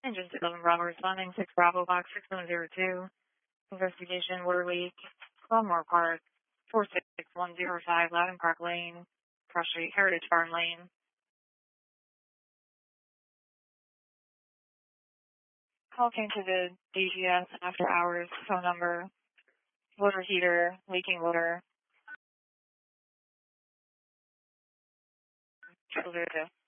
Engine 11 Bravo responding, 6 Bravo box 6102. Investigation, water leak, Clonmore Park, 46105, Loudon Park Lane, Cross Street, Heritage Farm Lane. Call came to the DGS after hours, phone number, water heater, leaking water. 002.